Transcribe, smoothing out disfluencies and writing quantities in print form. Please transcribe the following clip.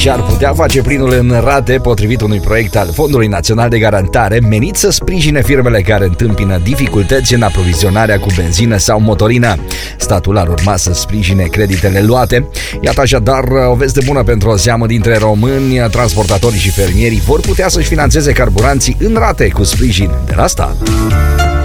și-ar putea face plinul în rate, potrivit unui proiect al Fondului Național de Garantare menit să sprijine firmele care întâmpină dificultăți în aprovizionarea cu benzină sau motorină. Statul ar urma să sprijine creditele luate. Iată așadar o veste bună pentru o seamă dintre români. Transportatorii și fermierii vor putea să-și finanțeze carburanții în rate cu sprijin de la stat.